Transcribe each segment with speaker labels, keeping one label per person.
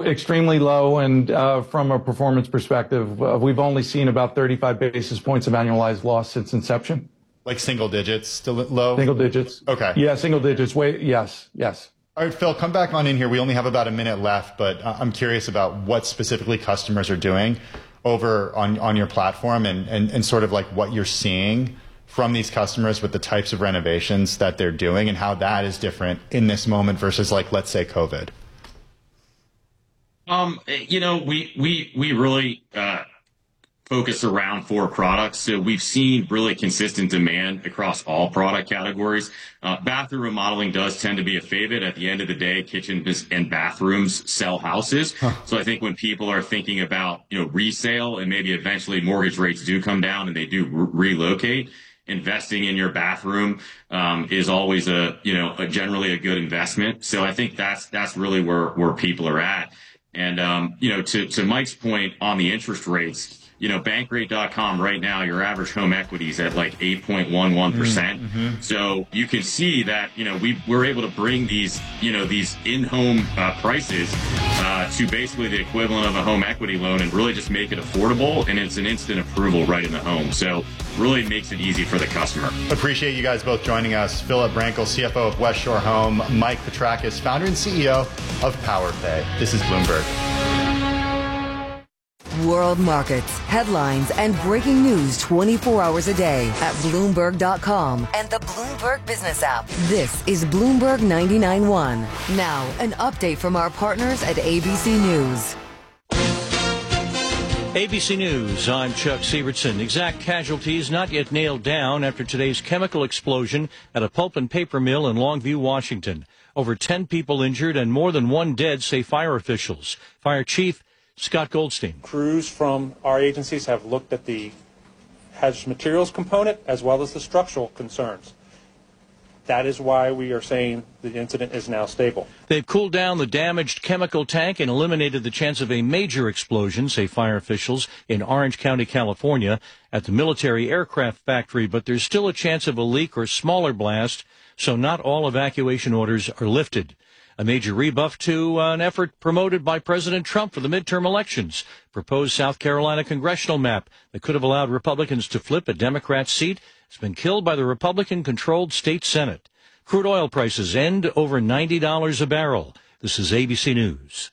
Speaker 1: extremely low. And from a performance perspective, we've only seen about 35 basis points of annualized loss since inception.
Speaker 2: Like single digits, still low?
Speaker 1: Single digits.
Speaker 2: Okay.
Speaker 1: Yeah, single digits. Yes.
Speaker 2: All right, Phil, come back on in here. We only have about a minute left, but I'm curious about what specifically customers are doing over on your platform and sort of like what you're seeing from these customers with the types of renovations that they're doing and how that is different in this moment versus, like, let's say COVID.
Speaker 3: We really focus around 4 products. So we've seen really consistent demand across all product categories. Bathroom remodeling does tend to be a favorite. At the end of the day, kitchens and bathrooms sell houses. So I think when people are thinking about, resale and maybe eventually mortgage rates do come down and they do relocate, investing in your bathroom is always generally a good investment. So I think that's really where people are at. And, to Mike's point on the interest rates, Bankrate.com right now, your average home equity is at like 8.11%. So you can see that, we're able to bring these in-home prices to basically the equivalent of a home equity loan and really just make it affordable. And it's an instant approval right in the home. So really makes it easy for the customer.
Speaker 2: Appreciate you guys both joining us. Philip Brankel, CFO of West Shore Home. Mike Petrakis, founder and CEO of PowerPay. This is Bloomberg.
Speaker 4: World markets, headlines, and breaking news 24 hours a day at Bloomberg.com and the Bloomberg Business app. This is Bloomberg 99.1. Now, an update from our partners at ABC News.
Speaker 5: ABC News, I'm Chuck Sievertson. Exact casualties not yet nailed down after today's chemical explosion at a pulp and paper mill in Longview, Washington. Over 10 people injured and more than 1 dead, say fire officials. Fire Chief Scott Goldstein.
Speaker 6: Crews from our agencies have looked at the hazardous materials component as well as the structural concerns. That is why we are saying the incident is now stable.
Speaker 5: They've cooled down the damaged chemical tank and eliminated the chance of a major explosion, say fire officials in Orange County, California, at the military aircraft factory. But there's still a chance of a leak or smaller blast, so not all evacuation orders are lifted. A major rebuff to an effort promoted by President Trump for the midterm elections. Proposed South Carolina congressional map that could have allowed Republicans to flip a Democrat seat has been killed by the Republican-controlled state Senate. Crude oil prices end over $90 a barrel. This is ABC News.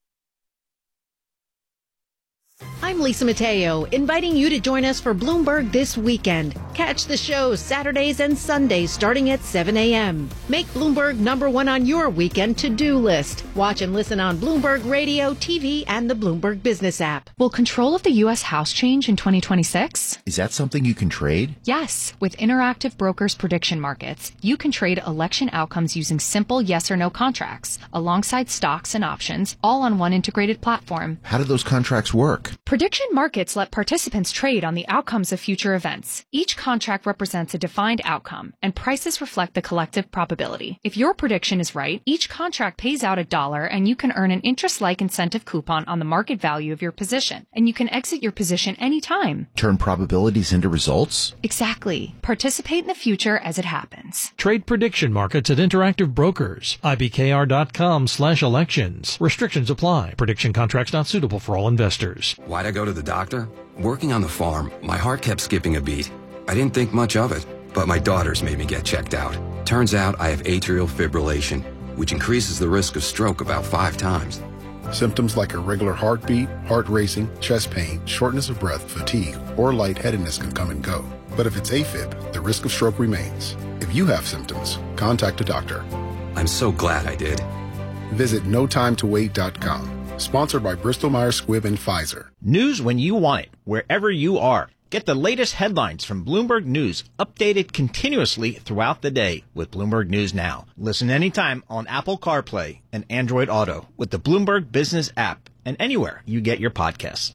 Speaker 7: I'm Lisa Mateo, inviting you to join us for Bloomberg This Weekend. Catch the show Saturdays and Sundays starting at 7 a.m. Make Bloomberg #1 on your weekend to-do list. Watch and listen on Bloomberg Radio, TV, and the Bloomberg Business app.
Speaker 8: Will control of the U.S. House change in 2026?
Speaker 9: Is that something you can trade?
Speaker 8: Yes. With Interactive Brokers Prediction Markets, you can trade election outcomes using simple yes or no contracts, alongside stocks and options, all on one integrated platform.
Speaker 9: How do those contracts work?
Speaker 8: Prediction markets let participants trade on the outcomes of future events. Each contract represents a defined outcome, and prices reflect the collective probability. If your prediction is right, each contract pays out $1, and you can earn an interest-like incentive coupon on the market value of your position. And you can exit your position anytime.
Speaker 9: Turn probabilities into results?
Speaker 8: Exactly. Participate in the future as it happens.
Speaker 10: Trade prediction markets at Interactive Brokers. IBKR.com/elections. Restrictions apply. Prediction contracts not suitable for all investors.
Speaker 11: Why'd I go to the doctor? Working on the farm, my heart kept skipping a beat. I didn't think much of it, but my daughters made me get checked out. Turns out I have atrial fibrillation, which increases the risk of stroke about 5 times.
Speaker 12: Symptoms like irregular heartbeat, heart racing, chest pain, shortness of breath, fatigue, or lightheadedness can come and go. But if it's AFib, the risk of stroke remains. If you have symptoms, contact a doctor.
Speaker 11: I'm so glad I did.
Speaker 12: Visit notimetowait.com. Sponsored by Bristol Myers Squibb and Pfizer.
Speaker 13: News when you want it, wherever you are. Get the latest headlines from Bloomberg News, updated continuously throughout the day with Bloomberg News Now. Listen anytime on Apple CarPlay and Android Auto with the Bloomberg Business app and anywhere you get your podcasts.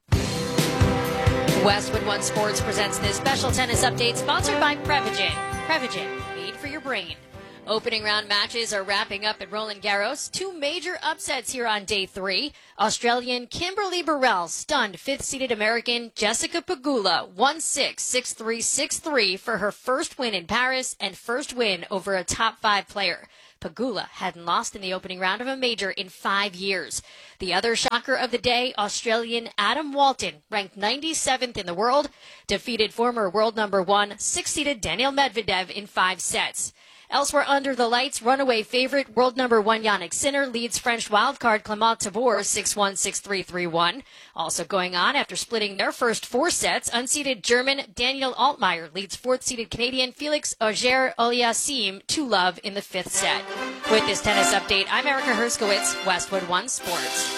Speaker 14: Westwood One Sports presents this special tennis update sponsored by Prevagen. Prevagen, made for your brain. Opening round matches are wrapping up at Roland Garros. 2 major upsets here on day 3. Australian Kimberly Burrell stunned 5th-seeded American Jessica Pegula 1-6, 6-3, 6-3 for her first win in Paris and first win over a top 5 player. Pegula hadn't lost in the opening round of a major in 5 years. The other shocker of the day, Australian Adam Walton, ranked 97th in the world, defeated former world number 1, 6-seeded Daniil Medvedev in 5 sets. Elsewhere under the lights, runaway favorite world number 1 Jannik Sinner leads French wildcard Clement Tabor 6-1, 6-3, 3-1. Also going on after splitting their first 4 sets, unseeded German Daniel Altmaier leads 4th-seeded Canadian Felix Auger-Aliassime 2-love in the 5th set. With this tennis update, I'm Erica Herskowitz, Westwood One Sports.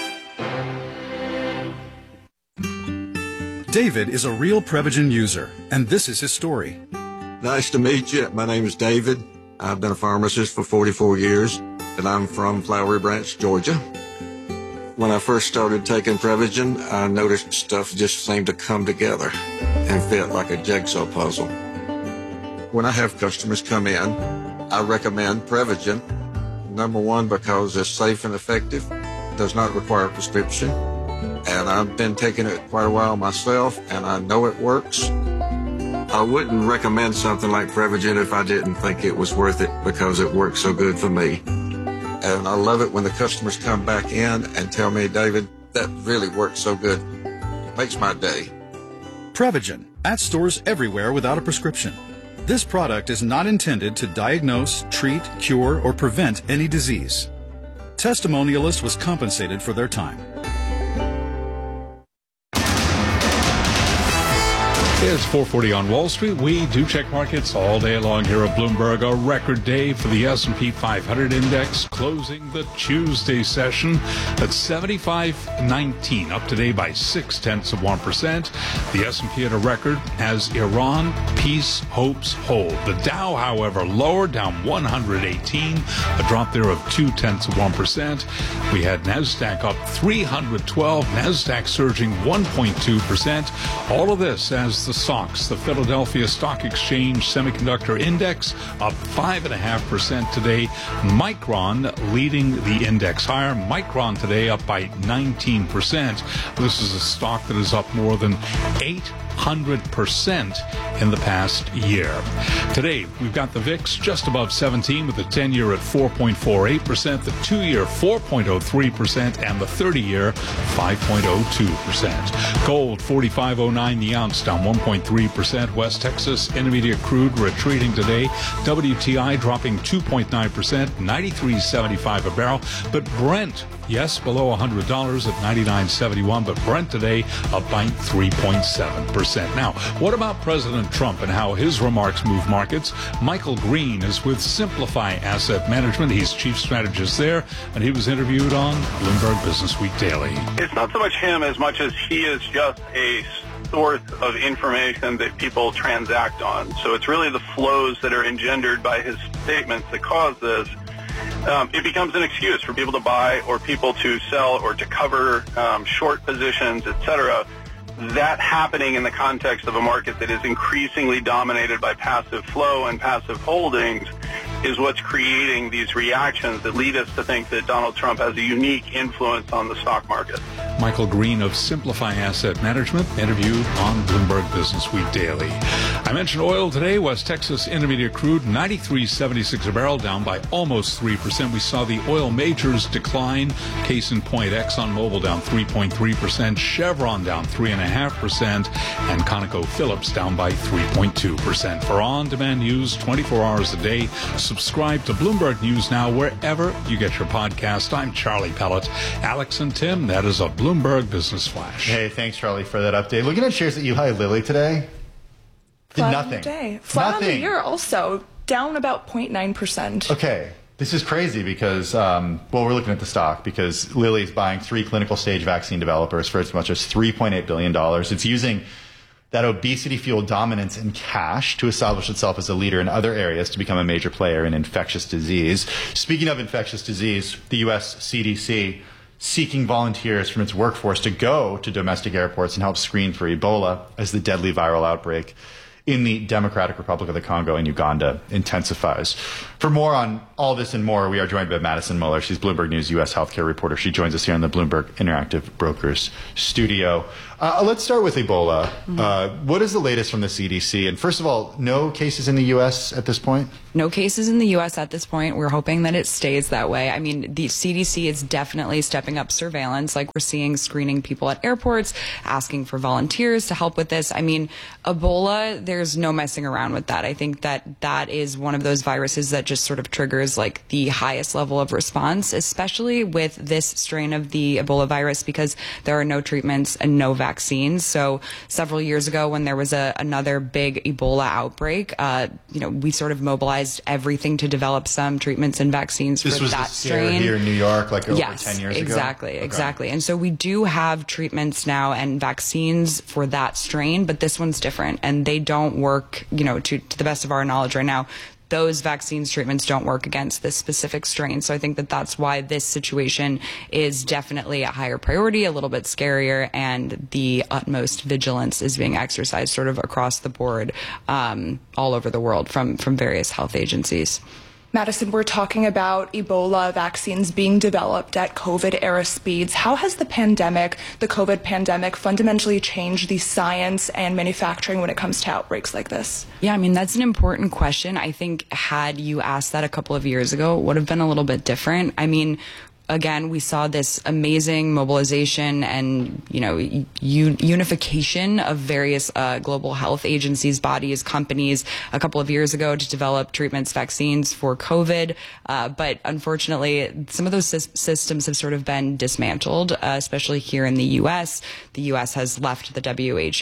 Speaker 15: David is a real Prevagen user, and this is his story.
Speaker 16: Nice to meet you. My name is David. I've been a pharmacist for 44 years, and I'm from Flowery Branch, Georgia. When I first started taking Prevagen, I noticed stuff just seemed to come together and fit like a jigsaw puzzle. When I have customers come in, I recommend Prevagen. Number one, because it's safe and effective, does not require a prescription, and I've been taking it quite a while myself, and I know it works. I wouldn't recommend something like Prevagen if I didn't think it was worth it because it works so good for me. And I love it when the customers come back in and tell me, David, that really works so good. It makes my day.
Speaker 15: Prevagen, at stores everywhere without a prescription. This product is not intended to diagnose, treat, cure, or prevent any disease. Testimonialist was compensated for their time.
Speaker 17: It's 4:40 on Wall Street. We do check markets all day long here at Bloomberg. A record day for the S&P 500 index, closing the Tuesday session at 75.19, up today by 0.6%. The S&P at a record as Iran peace hopes hold. The Dow, however, lower, down 118, a drop there of 0.2%. We had NASDAQ up 312, NASDAQ surging 1.2%. All of this as the SOX, the Philadelphia Stock Exchange Semiconductor Index, up 5.5% today. Micron leading the index higher. Micron today up by 19%. This is a stock that is up more than 800% in the past year. Today, we've got the VIX just above 17 with the 10-year at 4.48%, the 2-year 4.03%, and the 30-year 5.02%. Gold 45.09 the ounce, down 1.3%. West Texas Intermediate crude retreating today. WTI dropping 2.9%, 93.75 a barrel. But Brent, yes, below $100 at 99.71, but Brent today up by 3.7%. Now, what about President Trump and how his remarks move markets? Michael Green is with Simplify Asset Management. He's chief strategist there, and he was interviewed on Bloomberg Businessweek Daily.
Speaker 18: It's not so much him as much as he is just a source of information that people transact on. So it's really the flows that are engendered by his statements that cause this. It becomes an excuse for people to buy or people to sell or to cover short positions, etc. That happening in the context of a market that is increasingly dominated by passive flow and passive holdings is what's creating these reactions that lead us to think that Donald Trump has a unique influence on the stock market.
Speaker 17: Michael Green of Simplify Asset Management, interviewed on Bloomberg Businessweek Daily. I mentioned oil today. West Texas Intermediate crude, 93.76 a barrel, down by almost 3%. We saw the oil majors decline. Case in point, ExxonMobil down 3.3%, Chevron down 3.5%, and ConocoPhillips down by 3.2%. For on-demand news 24 hours a day, subscribe to Bloomberg News Now wherever you get your podcast. I'm Charlie Pellet. Alex and Tim, that is a Bloomberg Business Flash.
Speaker 2: Hey, thanks, Charlie, for that update. Looking at shares at Eli Lilly today, did nothing.
Speaker 19: Day. Flat on the year also, down about 0.9%.
Speaker 2: Okay. This is crazy because, we're looking at the stock because Lilly is buying 3 clinical stage vaccine developers for as much as $3.8 billion. It's using that obesity-fueled dominance in cash to establish itself as a leader in other areas to become a major player in infectious disease. Speaking of infectious disease, the U.S. CDC seeking volunteers from its workforce to go to domestic airports and help screen for Ebola as the deadly viral outbreak in the Democratic Republic of the Congo and Uganda intensifies. For more on all this and more, we are joined by Madison Muller. She's Bloomberg News U.S. healthcare reporter. She joins us here in the Bloomberg Interactive Brokers studio. Let's start with Ebola. What is the latest from the CDC? And first of all, no cases in the U.S. at this point?
Speaker 20: No cases in the U.S. at this point. We're hoping that it stays that way. I mean, the CDC is definitely stepping up surveillance, like we're seeing screening people at airports, asking for volunteers to help with this. I mean, Ebola, there's no messing around with that. I think that is one of those viruses that just sort of triggers like the highest level of response, especially with this strain of the Ebola virus, because there are no treatments and no vaccines. So several years ago, when there was another big Ebola outbreak, we sort of mobilized everything to develop some treatments and vaccines for that strain.
Speaker 2: This was here in New York, like over 10 years ago?
Speaker 20: Exactly. And so we do have treatments now and vaccines for that strain, but this one's different, and they don't work, to the best of our knowledge right now. Those vaccines treatments don't work against this specific strain. So I think that that's why this situation is definitely a higher priority, a little bit scarier, and the utmost vigilance is being exercised sort of across the board, all over the world from various health agencies.
Speaker 19: Madison, we're talking about Ebola vaccines being developed at COVID-era speeds. How has the COVID pandemic, fundamentally changed the science and manufacturing when it comes to outbreaks like this?
Speaker 20: Yeah, I mean, that's an important question. I think had you asked that a couple of years ago, it would have been a little bit different. I mean, again, we saw this amazing mobilization and, unification of various global health agencies, bodies, companies a couple of years ago to develop treatments, vaccines for COVID. But unfortunately, some of those systems have sort of been dismantled, especially here in the U.S. The U.S. has left the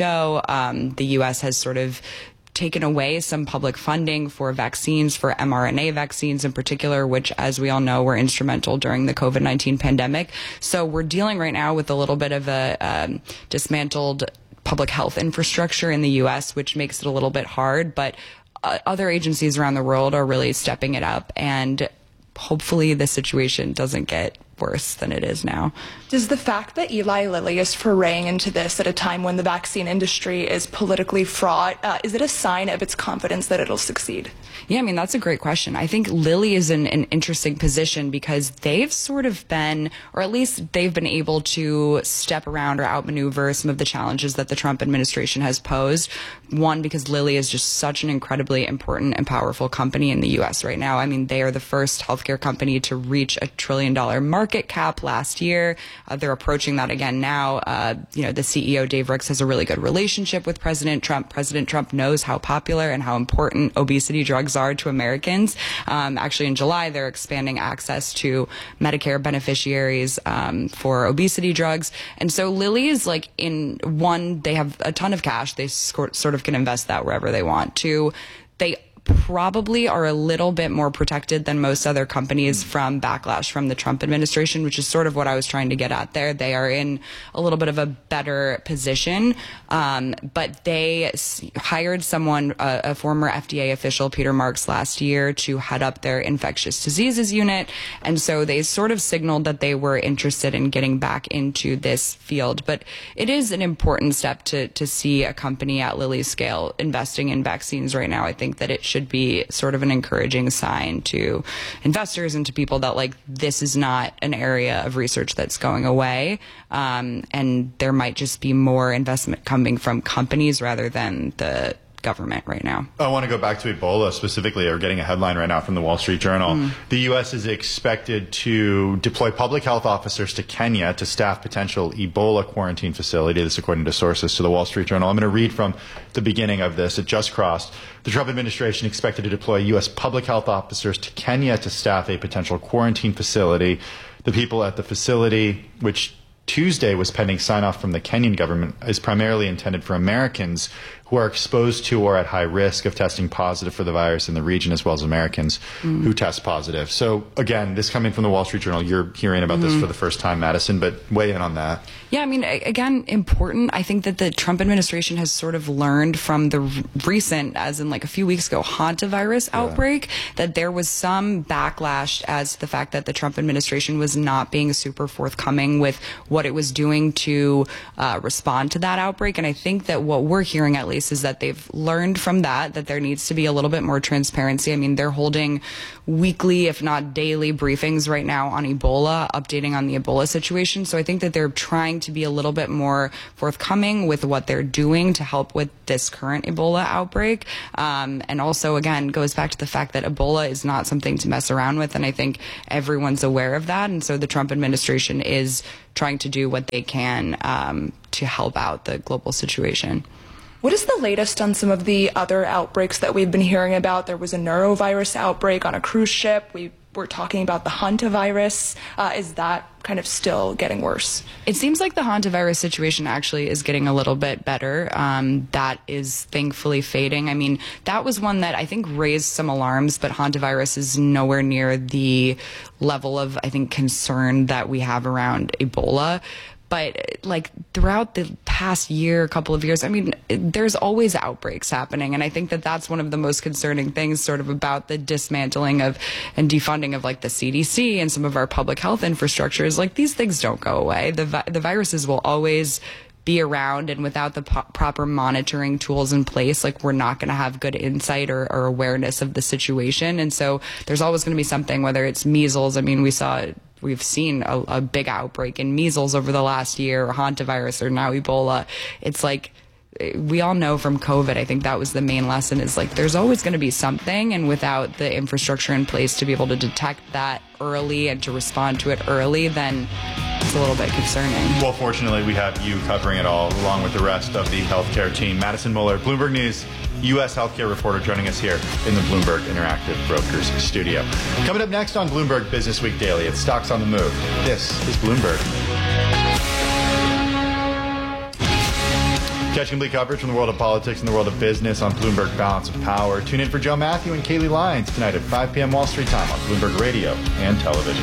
Speaker 20: WHO. The U.S. has sort of taken away some public funding for vaccines, for mRNA vaccines in particular, which, as we all know, were instrumental during the COVID-19 pandemic. So we're dealing right now with a little bit of a dismantled public health infrastructure in the U.S., which makes it a little bit hard. But other agencies around the world are really stepping it up, and hopefully the situation doesn't get worse than it is now.
Speaker 19: Does the fact that Eli Lilly is foraying into this at a time when the vaccine industry is politically fraught, is it a sign of its confidence that it'll succeed?
Speaker 20: Yeah, I mean, that's a great question. I think Lilly is in an interesting position because they've sort of been, or at least they've been able to step around or outmaneuver some of the challenges that the Trump administration has posed. One, because Lilly is just such an incredibly important and powerful company in the U.S. right now. I mean, they are the first healthcare company to reach $1 trillion market cap last year. They're approaching that again now. The CEO, Dave Ricks, has a really good relationship with President Trump. President Trump knows how popular and how important obesity drugs are to Americans. Actually, in July, they're expanding access to Medicare beneficiaries for obesity drugs. And so Lilly is like, they have a ton of cash. They sort of can invest that wherever they want. Two, they probably are a little bit more protected than most other companies from backlash from the Trump administration, which is sort of what I was trying to get at there. They are in a little bit of a better position, but they hired someone, a former FDA official, Peter Marks, last year to head up their infectious diseases unit, and so they sort of signaled that they were interested in getting back into this field. But it is an important step to see a company at Lilly's scale investing in vaccines right now. I think that it should be sort of an encouraging sign to investors and to people that, like, this is not an area of research that's going away, and there might just be more investment coming from companies rather than the government right now.
Speaker 2: I want to go back to Ebola specifically. We're getting a headline right now from the Wall Street Journal. The U.S. is expected to deploy public health officers to Kenya to staff potential Ebola quarantine facility. This according to sources to the Wall Street Journal. I'm going to read from the beginning of this. It just crossed. The Trump administration expected to deploy U.S. public health officers to Kenya to staff a potential quarantine facility. The people at the facility, which Tuesday was pending sign-off from the Kenyan government, is primarily intended for Americans who are exposed to or at high risk of testing positive for the virus in the region, as well as Americans who test positive. So, again, this coming from the Wall Street Journal, you're hearing about this for the first time, Madison, but weigh in on that.
Speaker 20: Yeah, I mean, again, important. I think that the Trump administration has sort of learned from the recent, as in like a few weeks ago, hantavirus outbreak, that there was some backlash as to the fact that the Trump administration was not being super forthcoming with what it was doing to respond to that outbreak. And I think that what we're hearing, at least, place is that they've learned from that there needs to be a little bit more transparency. I mean, they're holding weekly, if not daily, briefings right now on Ebola, updating on the Ebola situation. So I think that they're trying to be a little bit more forthcoming with what they're doing to help with this current Ebola outbreak. And also, again, goes back to the fact that Ebola is not something to mess around with. And I think everyone's aware of that. And so the Trump administration is trying to do what they can to help out the global situation.
Speaker 19: What is the latest on some of the other outbreaks that we've been hearing about? There was a neurovirus outbreak on a cruise ship. We were talking about the hantavirus. Is that kind of still getting worse?
Speaker 20: It seems like the hantavirus situation actually is getting a little bit better. That is thankfully fading. I mean, that was one that I think raised some alarms, but hantavirus is nowhere near the level of, I think, concern that we have around Ebola. But like throughout the past year, couple of years, I mean, there's always outbreaks happening. And I think that that's one of the most concerning things sort of about the dismantling of and defunding of like the CDC and some of our public health infrastructures. Like these things don't go away. The viruses will always be around, and without the proper monitoring tools in place, like we're not going to have good insight or awareness of the situation. And so there's always going to be something, whether it's measles. I mean, we've seen a big outbreak in measles over the last year, or hantavirus, or now Ebola. It's like, we all know from COVID, I think that was the main lesson, is like there's always going to be something, and without the infrastructure in place to be able to detect that early and to respond to it early, then it's a little bit concerning.
Speaker 2: Well, fortunately, we have you covering it all, along with the rest of the healthcare team. Madison Mueller, Bloomberg News, U.S. healthcare reporter, joining us here in the Bloomberg Interactive Brokers studio. Coming up next on Bloomberg Business Week Daily, it's Stocks on the Move. This is Bloomberg. Catch complete coverage from the world of politics and the world of business on Bloomberg Balance of Power. Tune in for Joe Matthew and Kaylee Lyons tonight at 5 p.m. Wall Street time on Bloomberg Radio and television.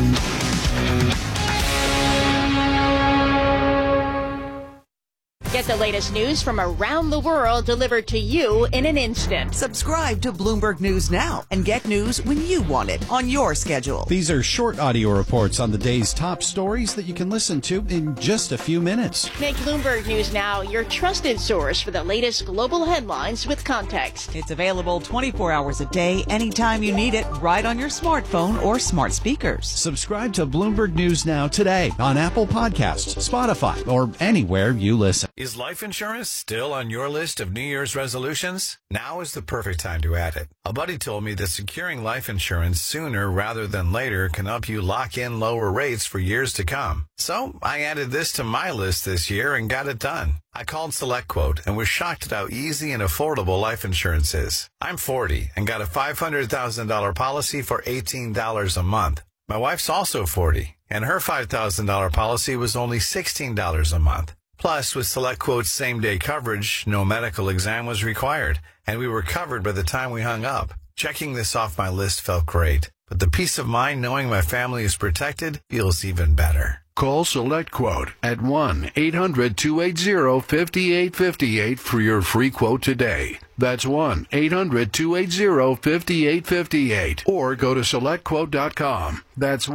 Speaker 21: Get the latest news from around the world delivered to you in an instant.
Speaker 22: Subscribe to Bloomberg News now and get news when you want it on your schedule.
Speaker 23: These are short audio reports on the day's top stories that you can listen to in just a few minutes.
Speaker 21: Make Bloomberg News Now your trusted source for the latest global headlines with context.
Speaker 22: It's available 24 hours a day, anytime you need it, right on your smartphone or smart speakers.
Speaker 23: Subscribe to Bloomberg News Now today on Apple Podcasts, Spotify, or anywhere you listen.
Speaker 24: Is life insurance still on your list of New Year's resolutions? Now is the perfect time to add it. A buddy told me that securing life insurance sooner rather than later can help you lock in lower rates for years to come. So I added this to my list this year and got it done. I called SelectQuote and was shocked at how easy and affordable life insurance is. I'm 40 and got a $500,000 policy for $18 a month. My wife's also 40, and her $5,000 policy was only $16 a month. Plus, with SelectQuote's same-day coverage, no medical exam was required, and we were covered by the time we hung up. Checking this off my list felt great, but the peace of mind knowing my family is protected feels even better.
Speaker 25: Call SelectQuote at 1-800-280-5858 for your free quote today. That's 1-800-280-5858. Or go to SelectQuote.com. That's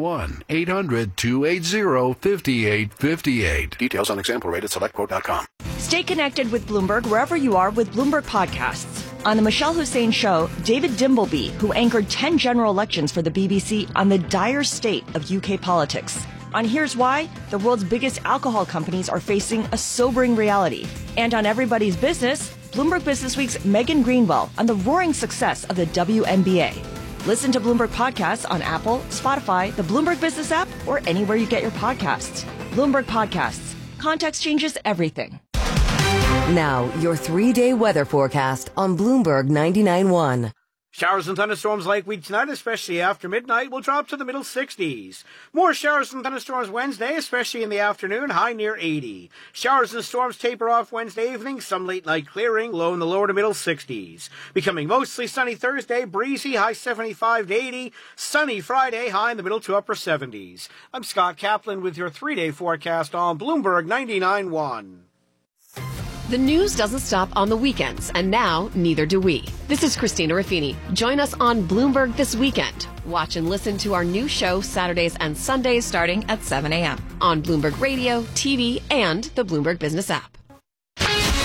Speaker 25: 1-800-280-5858. Details on example rate at SelectQuote.com.
Speaker 26: Stay connected with Bloomberg wherever you are with Bloomberg Podcasts. On The Michelle Hussein Show, David Dimbleby, who anchored 10 general elections for the BBC on the dire state of UK politics. On Here's Why, the world's biggest alcohol companies are facing a sobering reality. And on Everybody's Business, Bloomberg Business Week's Megan Greenwell on the roaring success of the WNBA. Listen to Bloomberg Podcasts on Apple, Spotify, the Bloomberg Business app, or anywhere you get your podcasts. Bloomberg Podcasts. Context changes everything.
Speaker 4: Now, your 3-day weather forecast on Bloomberg 99.1.
Speaker 27: Showers and thunderstorms likely tonight, especially after midnight, will drop to the middle 60s. More showers and thunderstorms Wednesday, especially in the afternoon, high near 80. Showers and storms taper off Wednesday evening, some late night clearing, low in the lower to middle 60s. Becoming mostly sunny Thursday, breezy, high 75 to 80. Sunny Friday, high in the middle to upper 70s. I'm Scott Kaplan with your 3-day forecast on Bloomberg 99.1.
Speaker 28: The news doesn't stop on the weekends, and now neither do we. This is Christina Raffini. Join us on Bloomberg this weekend. Watch and listen to our new show Saturdays and Sundays starting at 7 a.m. on Bloomberg Radio, TV, and the Bloomberg Business app.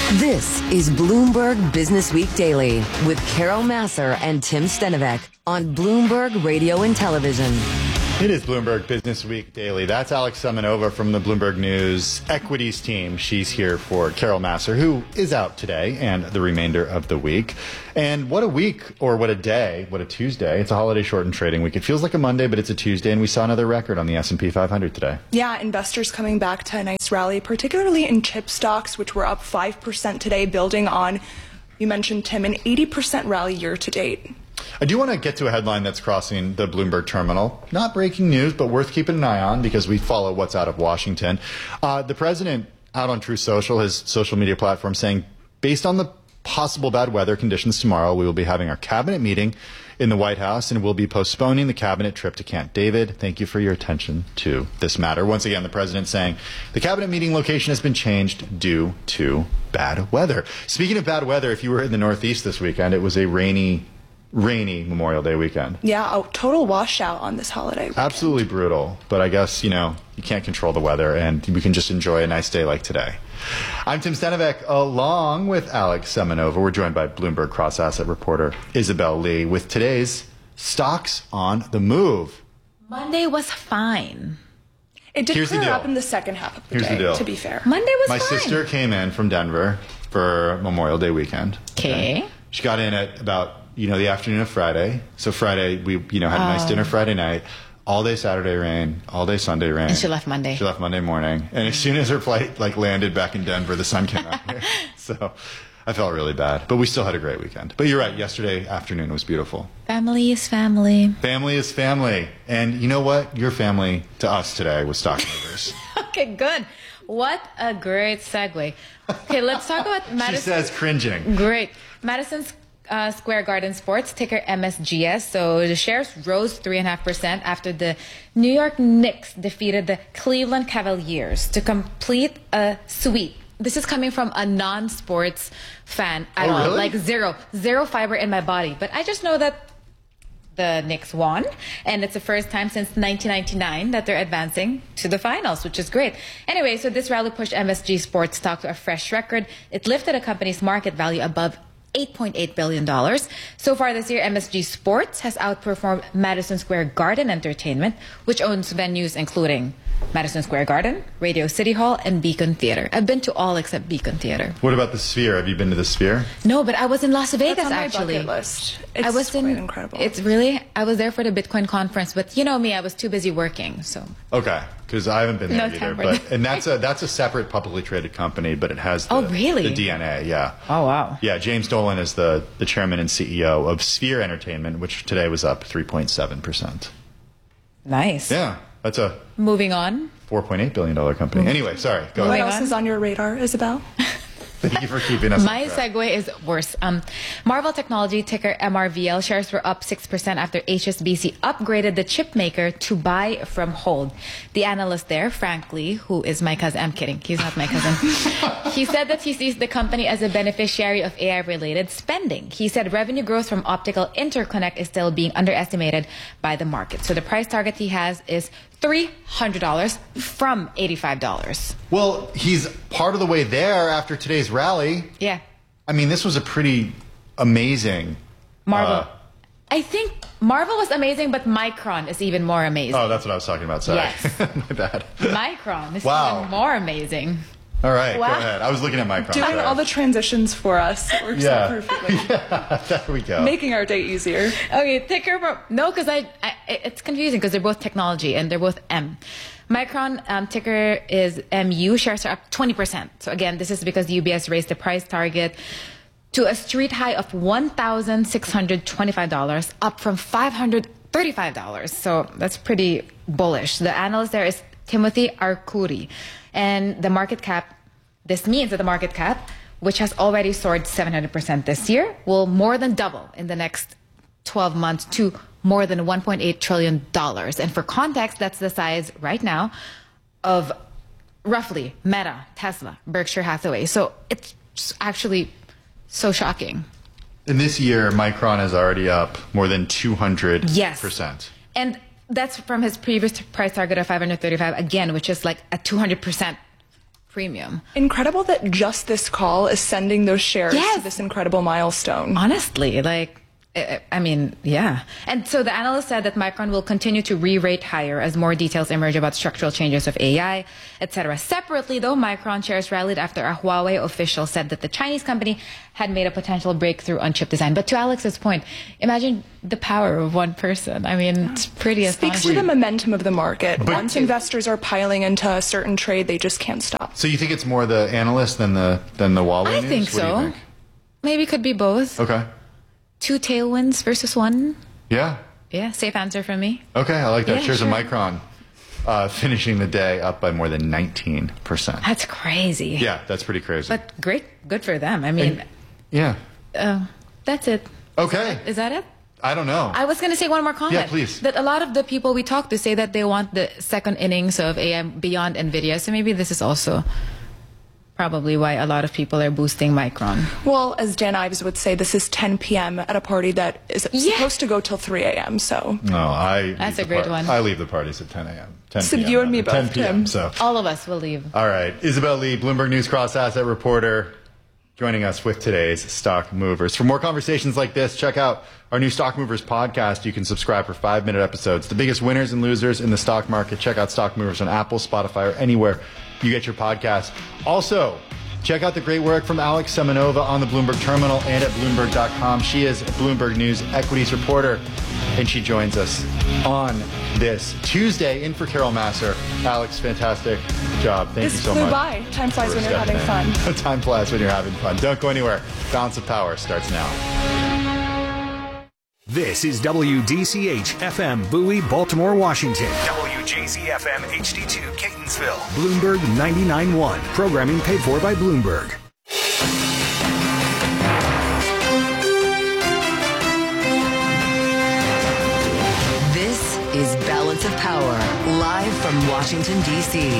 Speaker 4: This is Bloomberg Business Week Daily with Carol Masser and Tim Stenovec on Bloomberg Radio and Television.
Speaker 2: It is Bloomberg Business Week Daily. That's Alex Semenova from the Bloomberg News Equities team. She's here for Carol Masser, who is out today and the remainder of the week. And what a week, or what a day, what a Tuesday. It's a holiday shortened trading week. It feels like a Monday, but it's a Tuesday, and we saw another record on the S&P 500 today.
Speaker 19: Yeah, investors coming back to a nice rally, particularly in chip stocks, which were up 5% today, building on, you mentioned, Tim, an 80% rally year to date.
Speaker 2: I do want to get to a headline that's crossing the Bloomberg terminal. Not breaking news, but worth keeping an eye on because we follow what's out of Washington. The president out on Truth Social, his social media platform, saying, based on the possible bad weather conditions tomorrow, we will be having our cabinet meeting in the White House and we'll be postponing the cabinet trip to Camp David. Thank you for your attention to this matter. Once again, the president saying the cabinet meeting location has been changed due to bad weather. Speaking of bad weather, if you were in the Northeast this weekend, it was a rainy Memorial Day weekend.
Speaker 19: Yeah, a total washout on this holiday weekend.
Speaker 2: Absolutely brutal, but I guess, you can't control the weather, and we can just enjoy a nice day like today. I'm Tim Stenovec, along with Alex Semenova. We're joined by Bloomberg cross-asset reporter Isabel Lee with today's Stocks on the Move.
Speaker 1: Monday was fine.
Speaker 19: It did clear up in the second half of the day, to be fair.
Speaker 1: Monday was
Speaker 2: fine. My sister came in from Denver for Memorial Day weekend.
Speaker 1: Okay.
Speaker 2: She got in at about the afternoon of Friday. So Friday, we, had a nice dinner Friday night. All day Saturday rain, all day Sunday rain.
Speaker 1: And she left Monday.
Speaker 2: She left Monday morning. And as soon as her flight landed back in Denver, the sun came out here. So I felt really bad. But we still had a great weekend. But you're right, yesterday afternoon was beautiful.
Speaker 1: Family is family.
Speaker 2: Family is family. And you know what? Your family to us today was stock movers.
Speaker 1: Okay, good. What a great segue. Okay, let's talk about Madison.
Speaker 2: She says cringing.
Speaker 1: Great. Madison's Square Garden Sports, ticker MSGS. So the shares rose 3.5% after the New York Knicks defeated the Cleveland Cavaliers to complete a sweep. This is coming from a non-sports fan at all.
Speaker 2: Really?
Speaker 1: Like zero fiber in my body. But I just know that the Knicks won, and it's the first time since 1999 that they're advancing to the finals, which is great. Anyway, so this rally pushed MSG Sports stock to a fresh record. It lifted a company's market value above $8.8 billion. So far this year, MSG Sports has outperformed Madison Square Garden Entertainment, which owns venues including Madison Square Garden, Radio City Hall, and Beacon Theater. I've been to all except Beacon Theater.
Speaker 2: What about the Sphere? Have you been to the Sphere?
Speaker 1: No, but I was in Las Vegas,
Speaker 19: That's on
Speaker 1: actually.
Speaker 19: my bucket list. It's quite incredible.
Speaker 1: It's really, I was there for the Bitcoin conference, but you know me, I was too busy working, so.
Speaker 2: Okay, because I haven't been there either. And that's a separate publicly traded company, but it has the DNA, yeah.
Speaker 1: Oh, wow.
Speaker 2: Yeah, James Dolan is the chairman and CEO of Sphere Entertainment, which today was up 3.7%.
Speaker 1: Nice.
Speaker 2: Yeah, that's a...
Speaker 1: Moving on.
Speaker 2: $4.8 billion company. Anyway, sorry. Go ahead.
Speaker 19: What else is on your radar, Isabel?
Speaker 2: Thank you for keeping us.
Speaker 1: My segue is worse. Marvell Technology, ticker MRVL, shares were up 6% after HSBC upgraded the chip maker to buy from hold. The analyst there, Frank Lee, who is my cousin, I'm kidding, he's not my cousin. He said that he sees the company as a beneficiary of AI-related spending. He said revenue growth from optical interconnect is still being underestimated by the market. So the price target he has is $300 from $85.
Speaker 2: Well, he's part of the way there after today's rally.
Speaker 1: Yeah.
Speaker 2: I mean, this was a pretty amazing...
Speaker 1: Marvel. I think Marvel was amazing, but Micron is even more amazing.
Speaker 2: Oh, that's what I was talking about. Sorry.
Speaker 1: Yes.
Speaker 2: My bad.
Speaker 1: Micron is even more amazing.
Speaker 2: All right, wow. Go ahead. I was looking at Micron.
Speaker 19: Doing all the transitions for us. It works out perfectly.
Speaker 2: Yeah, there we go.
Speaker 19: Making our day easier.
Speaker 1: Okay, ticker. No, because it's confusing because they're both technology and they're both M. Micron ticker is MU. Shares are up 20%. So again, this is because UBS raised the price target to a street high of $1,625, up from $535. So that's pretty bullish. The analyst there is Timothy Arcuri. And the market cap, this means that the market cap, which has already soared 700% this year, will more than double in the next 12 months to more than $1.8 trillion. And for context, that's the size right now of roughly Meta, Tesla, Berkshire Hathaway. So it's actually so shocking.
Speaker 2: And this year, Micron is already up more than 200%.
Speaker 1: Yes. And that's from his previous price target of $535 again, which is like a 200% premium.
Speaker 19: Incredible that just this call is sending those shares to this incredible milestone.
Speaker 1: Honestly, like, I mean, yeah. And so the analyst said that Micron will continue to re-rate higher as more details emerge about structural changes of AI, etc. Separately, though, Micron shares rallied after a Huawei official said that the Chinese company had made a potential breakthrough on chip design. But to Alex's point, imagine the power of one person. I mean, it's pretty astonishing.
Speaker 19: Speaks to the momentum of the market. Once investors are piling into a certain trade, they just can't stop.
Speaker 2: So you think it's more the analyst than the Huawei
Speaker 1: I
Speaker 2: news?
Speaker 1: think so.
Speaker 2: What do you think?
Speaker 1: Maybe it could be both.
Speaker 2: Okay.
Speaker 1: 2 tailwinds versus 1.
Speaker 2: Yeah.
Speaker 1: Yeah, safe answer from me.
Speaker 2: Okay, I like that.
Speaker 1: Yeah,
Speaker 2: Shares
Speaker 1: sure.
Speaker 2: of Micron finishing the day up by more than 19%.
Speaker 1: That's crazy.
Speaker 2: Yeah, that's pretty crazy.
Speaker 1: But great, good for them. I mean,
Speaker 2: yeah.
Speaker 1: That's it.
Speaker 2: Okay.
Speaker 1: Is that it?
Speaker 2: I don't know.
Speaker 1: I was going to say one more comment.
Speaker 2: Yeah, please.
Speaker 1: That a lot of the people we talk to say that they want the second innings of AI beyond NVIDIA. So maybe this is also probably why a lot of people are boosting Micron.
Speaker 19: Well, as Dan Ives would say, this is 10 p.m. at a party that is supposed to go till 3 a.m. So
Speaker 2: No,
Speaker 1: That's a great one.
Speaker 2: I leave the parties at 10 a.m. 10
Speaker 19: So
Speaker 2: p.m.
Speaker 19: you and me
Speaker 2: rather. 10
Speaker 19: both,
Speaker 2: p.m.
Speaker 19: Tim.
Speaker 2: So
Speaker 1: all of us will leave.
Speaker 2: all right, Isabel Lee, Bloomberg News cross-asset reporter, joining us with today's Stock Movers. For more conversations like this, check out our new Stock Movers podcast. You can subscribe for 5-minute episodes. The biggest winners and losers in the stock market. Check out Stock Movers on Apple, Spotify, or anywhere you get your podcast. Also, check out the great work from Alex Semenova on the Bloomberg Terminal and at Bloomberg.com. She is a Bloomberg News equities reporter, and she joins us on this Tuesday in for Carol Masser. Alex, fantastic job. Thank you so much.
Speaker 19: This flew by. Time flies when you're having fun.
Speaker 2: Time flies when you're having fun. Don't go anywhere. Balance of Power starts now.
Speaker 3: This is WDCH FM Bowie, Baltimore, Washington. WJZ FM HD2 Catonsville. Bloomberg 99.1. Programming paid for by Bloomberg.
Speaker 4: This is Balance of Power, live from Washington, D.C.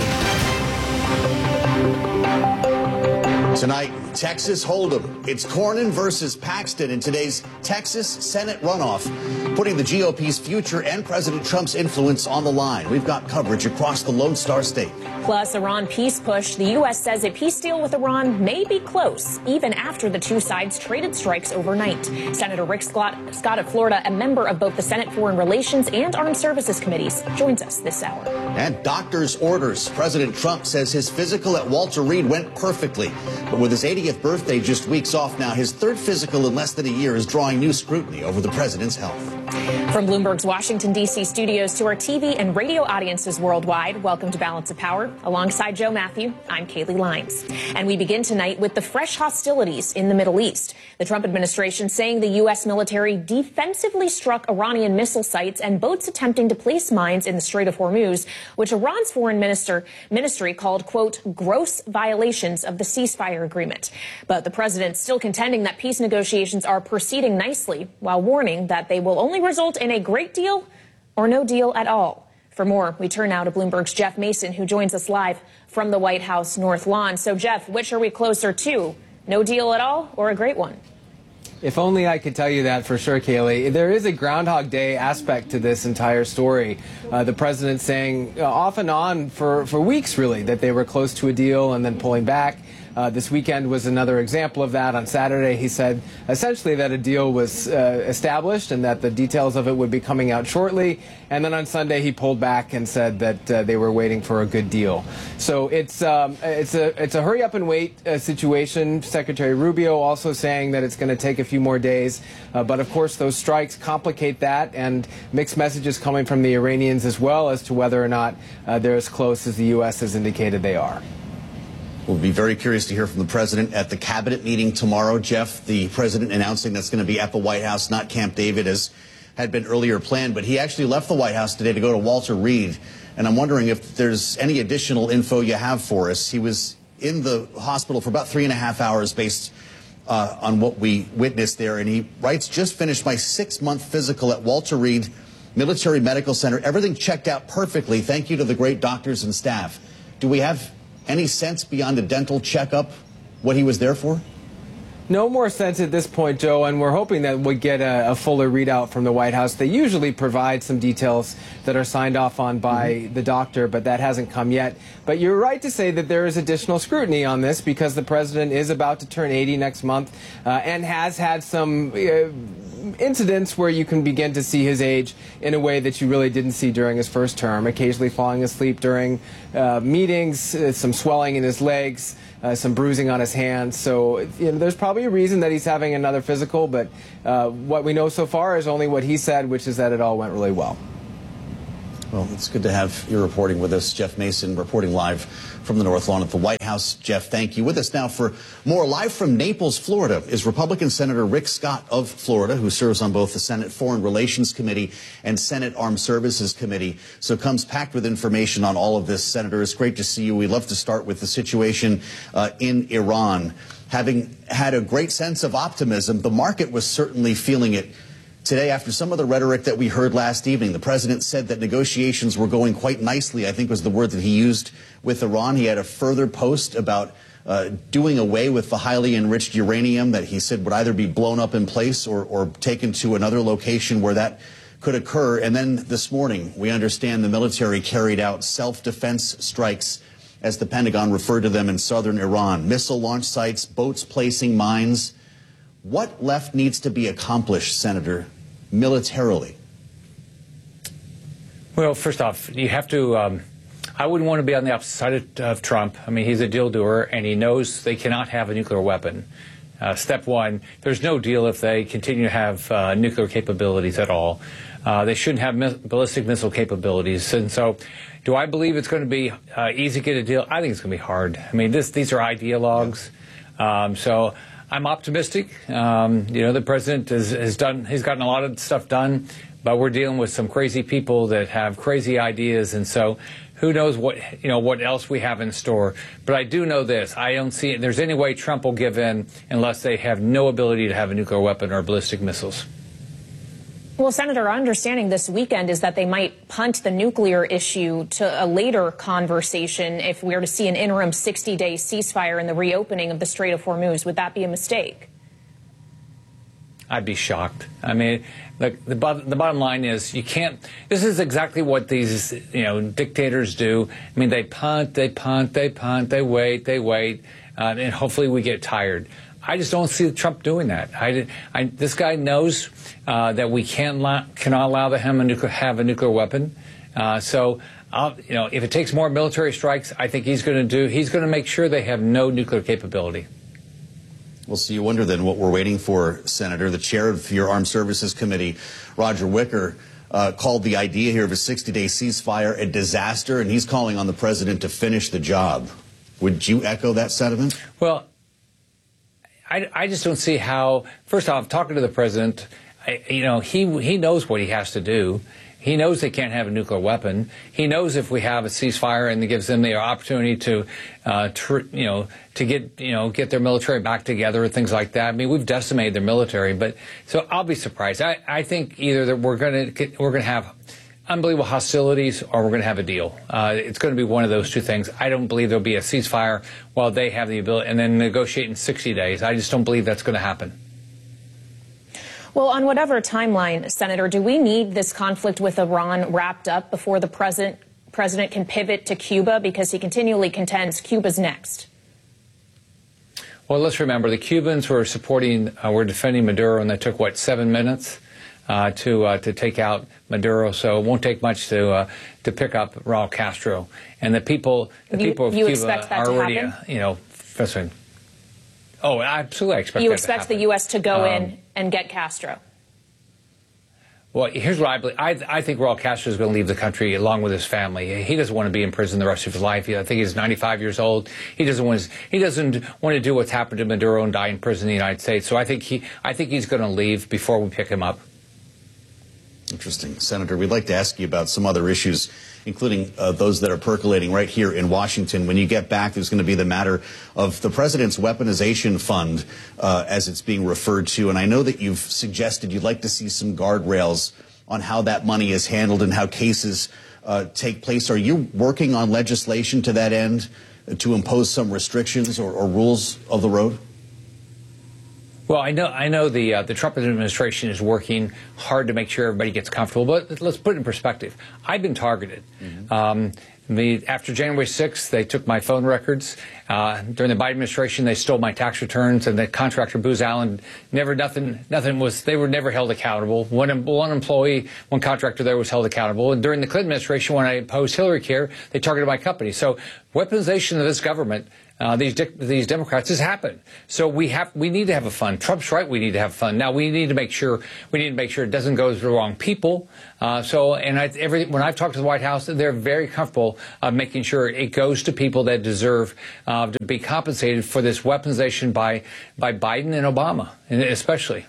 Speaker 5: Tonight, Texas Hold'em. It's Cornyn versus Paxton in today's Texas Senate runoff, putting the GOP's future and President Trump's influence on the line. We've got coverage across the Lone Star State.
Speaker 6: Plus, Iran peace push. The U.S. says a peace deal with Iran may be close, even after the two sides traded strikes overnight. Senator Rick Scott of Florida, a member of both the Senate Foreign Relations and Armed Services Committees, joins us this hour.
Speaker 5: And doctor's orders. President Trump says his physical at Walter Reed went perfectly. But with his 80th birthday just weeks off now, his third physical in less than a year is drawing new scrutiny over the president's health.
Speaker 6: From Bloomberg's Washington, D.C. studios to our TV and radio audiences worldwide, welcome to Balance of Power. Alongside Joe Matthew, I'm Kaylee Lyons. And we begin tonight with the fresh hostilities in the Middle East. The Trump administration saying the U.S. military defensively struck Iranian missile sites and boats attempting to place mines in the Strait of Hormuz, which Iran's foreign ministry called, quote, gross violations of the ceasefire agreement. But the president's still contending that peace negotiations are proceeding nicely, while warning that they will only result in a great deal or no deal at all. For more, we turn now to Bloomberg's Jeff Mason, who joins us live from the White House North Lawn. So, Jeff, which are we closer to? No deal at all or a great one?
Speaker 7: If only I could tell you that for sure, Kaylee. There is a Groundhog Day aspect to this entire story. The president saying off and on for weeks, really, that they were close to a deal and then pulling back. This weekend was another example of that. On Saturday, he said essentially that a deal was established and that the details of it would be coming out shortly. And then on Sunday, he pulled back and said that they were waiting for a good deal. So it's a hurry up and wait situation. Secretary Rubio also saying that it's going to take a few more days. But of course, those strikes complicate that, and mixed messages coming from the Iranians as well as to whether or not they're as close as the U.S. has indicated they are.
Speaker 5: We'll be very curious to hear from the president at the cabinet meeting tomorrow. Jeff, the president announcing that's going to be at the White House, not Camp David, as had been earlier planned. But he actually left the White House today to go to Walter Reed. And I'm wondering if there's any additional info you have for us. He was in the hospital for about 3.5 hours based on what we witnessed there. And he writes, just finished my 6-month physical at Walter Reed Military Medical Center. Everything checked out perfectly. Thank you to the great doctors and staff. Do we have any sense beyond a dental checkup what he was there for?
Speaker 7: No more sense at this point, Joe, and we're hoping that we'll get a fuller readout from the White House. They usually provide some details that are signed off on by the doctor, but that hasn't come yet. But you're right to say that there is additional scrutiny on this because the president is about to turn 80 next month and has had some incidents where you can begin to see his age in a way that you really didn't see during his first term, occasionally falling asleep during meetings, some swelling in his legs, some bruising on his hands. So there's probably a reason that he's having another physical, but what we know so far is only what he said, which is that it all went really well.
Speaker 5: Well, it's good to have you reporting with us. Jeff Mason reporting live from the North Lawn at the White House. Jeff, thank you. With us now for more live from Naples, Florida, is Republican Senator Rick Scott of Florida, who serves on both the Senate Foreign Relations Committee and Senate Armed Services Committee. So comes packed with information on all of this. Senator, it's great to see you. We'd love to start with the situation in Iran. Having had a great sense of optimism, the market was certainly feeling it today after some of the rhetoric that we heard last evening. The president said that negotiations were going quite nicely, I think was the word that he used, with Iran. He had a further post about doing away with the highly enriched uranium that he said would either be blown up in place or taken to another location where that could occur. And then this morning, we understand the military carried out self-defense strikes, as the Pentagon referred to them, in southern Iran. Missile launch sites, boats placing mines. What left needs to be accomplished, Senator, militarily?
Speaker 8: Well, first off, you have to, I wouldn't want to be on the opposite side of Trump. I mean, he's a deal doer, and he knows they cannot have a nuclear weapon. Step one, there's no deal if they continue to have nuclear capabilities at all. They shouldn't have ballistic missile capabilities. And so do I believe it's going to be easy to get a deal? I think it's going to be hard. I mean, these are ideologues. So I'm optimistic. The president he's gotten a lot of stuff done, but we're dealing with some crazy people that have crazy ideas, and so who knows what else we have in store. But I do know this: I don't see there's any way Trump will give in unless they have no ability to have a nuclear weapon or ballistic missiles.
Speaker 6: Well, Senator, our understanding this weekend is that they might punt the nuclear issue to a later conversation if we were to see an interim 60-day ceasefire and the reopening of the Strait of Hormuz. Would that be a mistake?
Speaker 8: I'd be shocked. I mean, the bottom line is you can't. This is exactly what these dictators do. I mean, they punt, they wait, and hopefully we get tired. I just don't see Trump doing that. This guy knows that we cannot allow him to have a nuclear weapon. So if it takes more military strikes, I think he's going to make sure they have no nuclear capability.
Speaker 5: Well, so you wonder then what we're waiting for, Senator. The chair of your Armed Services Committee, Roger Wicker, called the idea here of a 60-day ceasefire a disaster, and he's calling on the president to finish the job. Would you echo that sentiment?
Speaker 8: Well, I just don't see how. First off, talking to the president, he knows what he has to do. He knows they can't have a nuclear weapon. He knows if we have a ceasefire and it gives them the opportunity to get their military back together and things like that. I mean, we've decimated their military, but so I'll be surprised. I think either that we're going to have unbelievable hostilities or we're going to have a deal. It's going to be one of those two things. I don't believe there'll be a ceasefire while they have the ability and then negotiate in 60 days. I just don't believe that's going to happen.
Speaker 6: Well, on whatever timeline, Senator, do we need this conflict with Iran wrapped up before the president can pivot to Cuba, because he continually contends Cuba's next?
Speaker 8: Well, let's remember the Cubans were defending Maduro, and that took 7 minutes to take out Maduro. So it won't take much to pick up Raul Castro, and the people of Cuba are already frustrated. Oh, absolutely, I expect that to happen.
Speaker 6: You expect the U.S. to go in and get Castro?
Speaker 8: Well, here's what I believe. I think Raul Castro is going to leave the country along with his family. He doesn't want to be in prison the rest of his life. I think he's 95 years old. He doesn't want to do what's happened to Maduro and die in prison in the United States. So I think he's going to leave before we pick him up.
Speaker 5: Interesting. Senator, we'd like to ask you about some other issues, including those that are percolating right here in Washington. When you get back, there's going to be the matter of the president's weaponization fund, as it's being referred to. And I know that you've suggested you'd like to see some guardrails on how that money is handled and how cases take place. Are you working on legislation to that end to impose some restrictions or rules of the road?
Speaker 8: Well, I know the Trump administration is working hard to make sure everybody gets comfortable. But let's put it in perspective. I've been targeted. After January 6th, they took my phone records. During the Biden administration, they stole my tax returns, and the contractor Booz Allen they were never held accountable. One employee, one contractor there was held accountable. And during the Clinton administration, when I opposed Hillary Care, they targeted my company. So weaponization of this government. These Democrats has happened. So we need to have a fund. Trump's right. We need to have fun. Now we need to make sure it doesn't go to the wrong people. When I've talked to the White House, they're very comfortable making sure it goes to people that deserve to be compensated for this weaponization by Biden and Obama, especially.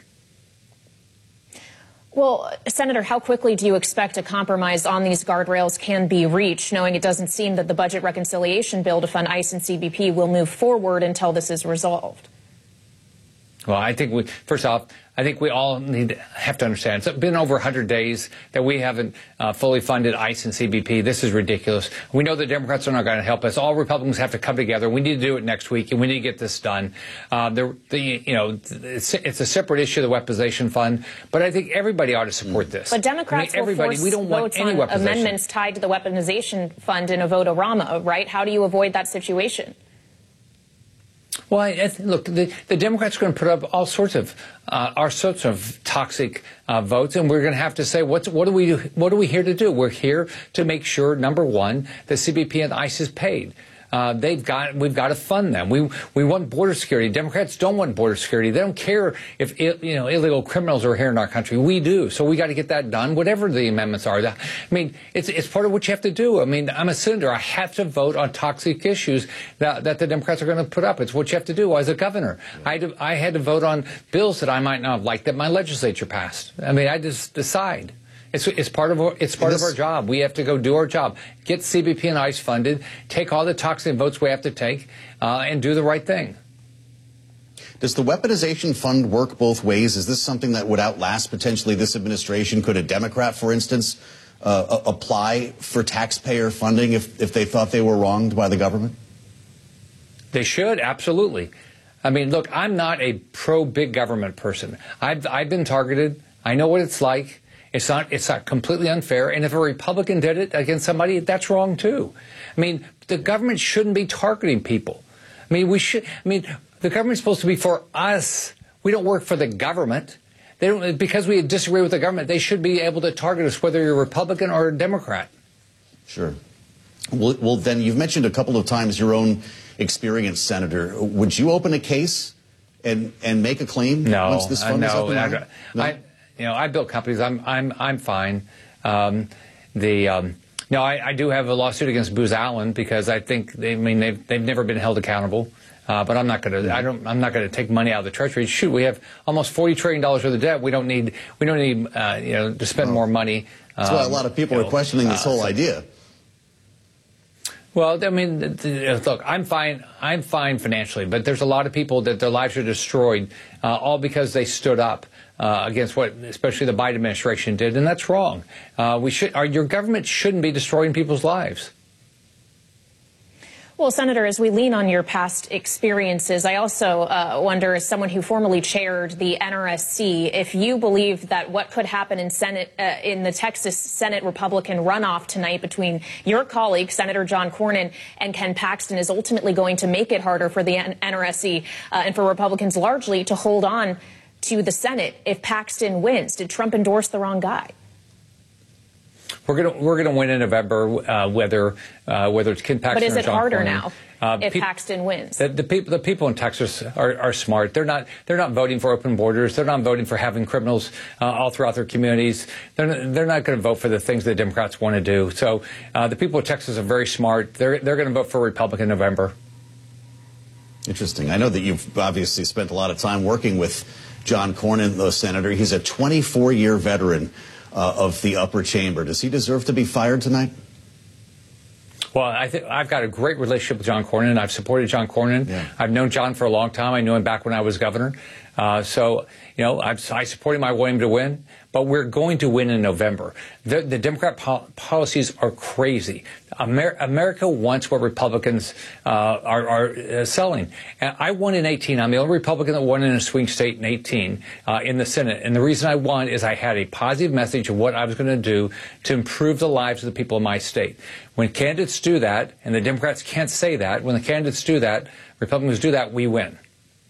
Speaker 6: Well, Senator, how quickly do you expect a compromise on these guardrails can be reached, knowing it doesn't seem that the budget reconciliation bill to fund ICE and CBP will move forward until this is resolved?
Speaker 8: Well, I think we all have to understand. It's been over 100 days that we haven't fully funded ICE and CBP. This is ridiculous. We know the Democrats are not going to help us. All Republicans have to come together. We need to do it next week, and we need to get this done. It's a separate issue, the weaponization fund, but I think everybody ought to support this.
Speaker 6: But Democrats will force votes on amendments tied to the weaponization fund in a vote-a-rama, right? How do you avoid that situation?
Speaker 8: Well, look, the Democrats are going to put up all sorts of toxic votes, and we're going to have to say, what are we here to do? We're here to make sure, number one, the CBP and ICE is paid. We've got to fund them. We want border security. Democrats don't want border security. They don't care if illegal criminals are here in our country. We do. So we got to get that done, whatever the amendments are. I mean, it's part of what you have to do. I mean, I'm a senator. I have to vote on toxic issues that the Democrats are going to put up. It's what you have to do. As a governor, I had to vote on bills that I might not have liked that my legislature passed. I mean, I just decide. It's part of our job. We have to go do our job, get CBP and ICE funded, take all the toxic votes we have to take, and do the right thing.
Speaker 5: Does the weaponization fund work both ways? Is this something that would outlast potentially this administration? Could a Democrat, for instance, apply for taxpayer funding if they thought they were wronged by the government?
Speaker 8: They should, absolutely. I mean, look, I'm not a pro-big government person. I've been targeted. I know what it's like. It's not completely unfair. And if a Republican did it against somebody, that's wrong, too. I mean, the government shouldn't be targeting people. I mean, the government's supposed to be for us. We don't work for the government. Because we disagree with the government, they should be able to target us, whether you're a Republican or a Democrat.
Speaker 5: Sure. Well, then you've mentioned a couple of times your own experience, Senator. Would you open a case and make a claim once this fund is up and running?
Speaker 8: I built companies. I'm fine. I do have a lawsuit against Booz Allen because I think they've never been held accountable. But I'm not going to take money out of the Treasury. Shoot, we have almost $40 trillion worth of debt. We don't need to spend more money.
Speaker 5: That's why a lot of people are questioning this whole idea.
Speaker 8: Well, I mean, look, I'm fine financially, but there's a lot of people that their lives are destroyed, all because they stood up against what, especially the Biden administration did, and that's wrong. Your government shouldn't be destroying people's lives.
Speaker 6: Well, Senator, as we lean on your past experiences, I also wonder, as someone who formerly chaired the NRSC, if you believe that what could happen in the Texas Senate Republican runoff tonight between your colleague, Senator John Cornyn, and Ken Paxton is ultimately going to make it harder for the NRSC and for Republicans largely to hold on to the Senate if Paxton wins. Did Trump endorse the wrong guy?
Speaker 8: We're gonna win in November, whether it's Ken Paxton or John Cornyn.
Speaker 6: But is it harder now if Paxton wins?
Speaker 8: The people in Texas are smart. They're not voting for open borders. They're not voting for having criminals all throughout their communities. They're not going to vote for the things the Democrats want to do. So the people of Texas are very smart. They're going to vote for Republican in November.
Speaker 5: Interesting. I know that you've obviously spent a lot of time working with John Cornyn, the senator. He's a 24-year veteran of the upper chamber. Does he deserve to be fired tonight?
Speaker 8: Well, I've got a great relationship with John Cornyn. I've supported John Cornyn. Yeah. I've known John for a long time. I knew him back when I was governor. I support him. I want him to win. But we're going to win in November. The Democrat policies are crazy. America wants what Republicans are selling. And I won in 18. I'm the only Republican that won in a swing state in 18 in the Senate. And the reason I won is I had a positive message of what I was going to do to improve the lives of the people of my state. When candidates do that, and the Democrats can't say that, when the candidates do that, Republicans do that, we win.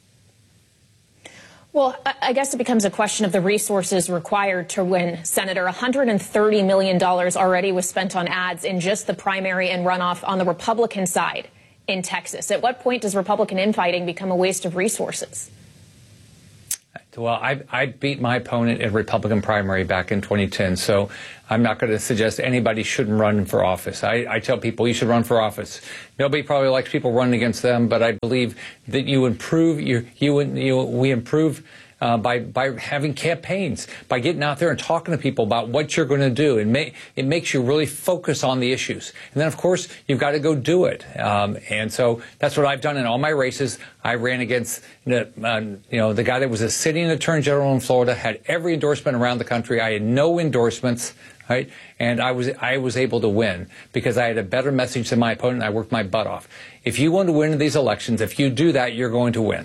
Speaker 6: Well, I guess it becomes a question of the resources required to win, Senator. $130 million already was spent on ads in just the primary and runoff on the Republican side in Texas. At what point does Republican infighting become a waste of resources?
Speaker 8: Well, I beat my opponent in Republican primary back in 2010, so I'm not going to suggest anybody shouldn't run for office. I tell people you should run for office. Nobody probably likes people running against them, but I believe that you improve. We improve by having campaigns, by getting out there and talking to people about what you're going to do. It makes you really focus on the issues. And then, of course, you've got to go do it. And so that's what I've done in all my races. I ran against the guy that was a sitting attorney general in Florida, had every endorsement around the country. I had no endorsements. Right? And I was able to win because I had a better message than my opponent. I worked my butt off. If you want to win these elections, if you do that, you're going to win.